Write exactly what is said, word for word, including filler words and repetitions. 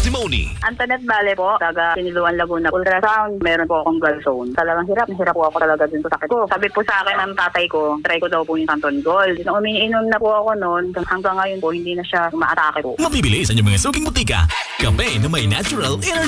testimony. Antoinette Vale po, taga Siniluan, Laguna. Ultrasound, meron po akong gallstone. Talagang hirap, hirap po ako talaga dun sa sakit ko. Sabi po sa akin ng tatay ko, try ko daw po yung Santon Gold. Nung umiinom na po ako noon, hanggang ngayon po, hindi na siya umaatake po. Mabibili sa inyong mga suking butika. Kape na may natural energy.